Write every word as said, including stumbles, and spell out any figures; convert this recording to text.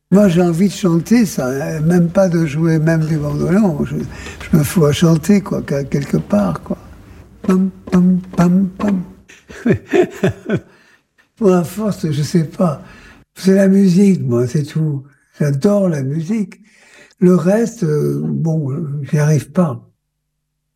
Moi, j'ai envie de chanter, ça, même pas de jouer même du bandoneon. Je, je me fous à chanter, quoi, quelque part, quoi. Pam, pam, pam, pam. Pour la force, je sais pas. C'est la musique, moi, c'est tout. J'adore la musique. Le reste, euh, bon, j'y arrive pas.